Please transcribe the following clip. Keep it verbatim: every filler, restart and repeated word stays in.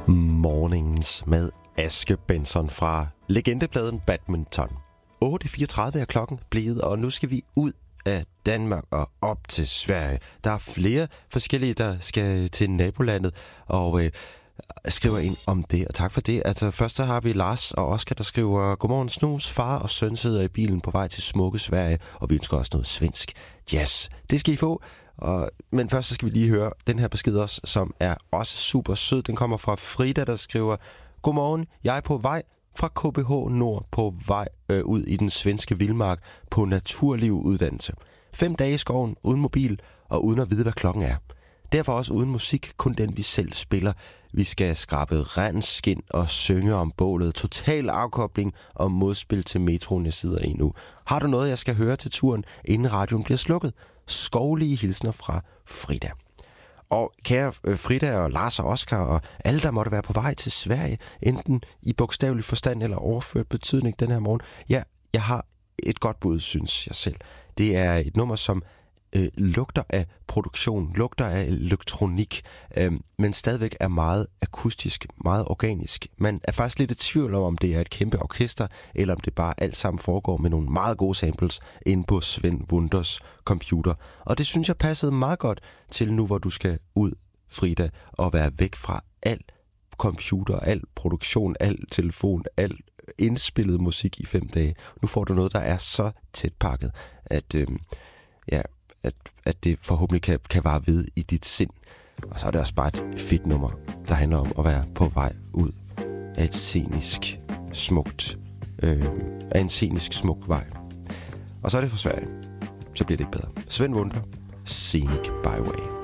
Mornings med Aske Benson fra legendepladen Badminton. otte fireogtredive er klokken blevet, og nu skal vi ud af Danmark og op til Sverige. Der er flere forskellige, der skal til nabolandet, og øh, skriver ind om det, og tak for det. Altså, først så har vi Lars og Oskar, der skriver: Godmorgen snus, far og søn sidder i bilen på vej til smukke Sverige, og vi ønsker også noget svensk jazz. Det skal I få. Og, men først så skal vi lige høre den her besked også, som er også super sød. Den kommer fra Frida, der skriver: Godmorgen, jeg er på vej fra K B H Nord på vej øh, ud i den svenske vildmark på naturliv uddannelse. Fem dage i skoven, uden mobil og uden at vide, hvad klokken er. Derfor også uden musik, kun den vi selv spiller. Vi skal skrabe renskin og synge om bålet. Total afkobling og modspil til metroen, jeg sidder i nu. Har du noget, jeg skal høre til turen, inden radioen bliver slukket? Skovlige hilsner fra Frida. Og kære Frida og Lars og Oskar og alle, der måtte være på vej til Sverige, enten i bogstavelig forstand eller overført betydning den her morgen. Ja, jeg har et godt bud, synes jeg selv. Det er et nummer, som øh, lugter af produktion, lugter af elektronik, øh, men stadigvæk er meget akustisk, meget organisk. Man er faktisk lidt i tvivl om, om det er et kæmpe orkester, eller om det bare alt sammen foregår med nogle meget gode samples inde på Svend Wunders computer. Og det synes jeg passede meget godt til nu, hvor du skal ud, Frida, og være væk fra al computer, al produktion, al telefon, al indspillet musik i fem dage. Nu får du noget, der er så tæt pakket, at, øh, ja, at, at det forhåbentlig kan, kan vare ved i dit sind. Og så er det også bare et fedt nummer, der handler om at være på vej ud af et scenisk smukt, øh, af en scenisk smuk vej. Og så er det for Sverige. Så bliver det ikke bedre. Svend Wunders, Scenic Byway.